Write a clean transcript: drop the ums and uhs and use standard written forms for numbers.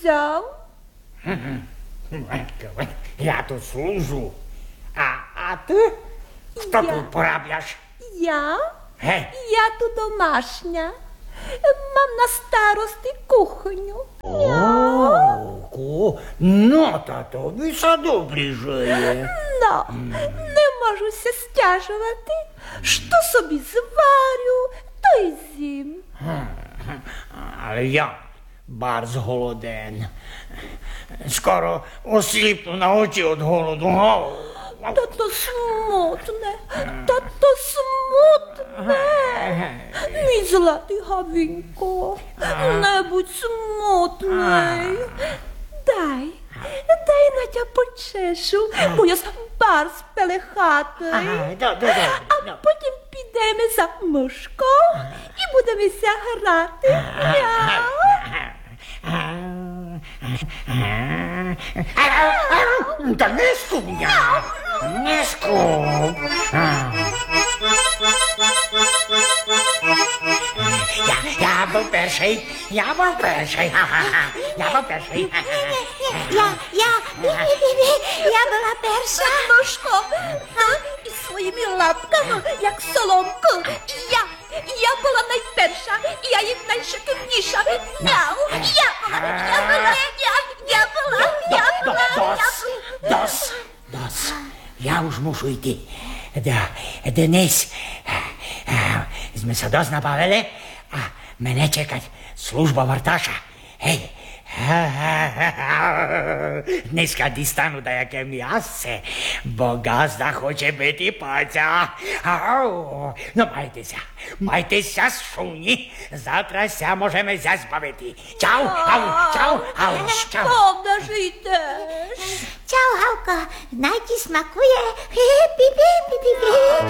vzal? Ja tu slúžu. A ty? Kto tu porábiaš? Ja? Hej. Ja tu domášňa. Mám na starosti kuchňu. No, táto by sa dobrý žije. No, nemôžu sa sťažovať. Što собі зварю, то й з'їм. Ale ja, barz holoden. Skoro oslípnu na oči od holodu. Тато смутне, тато смутне. Мій златий Гавінко, не будь смутний. Дай на тя почешу, бо я барс пелехатий. А потім підемо за мишком і будемося грати. Та не скуп я. Не скуп. Я був перший. Я був перший. Я була перша. Мишко, із своїми лапками, як соломку. Я була найперша, я їх найшиківніша. Dos. Ja už mušu ísť. Dnes sme sa dosť nabavili a mene čekať služba vartáša. Hej. Dneska dostanú dajaké miasce, bo gazda hoče byť palca. No majte sa šuni, zatra sa môžeme zas baviť. Čau. Правда ж йдеш? Čau, Havko, naj ti smakuje.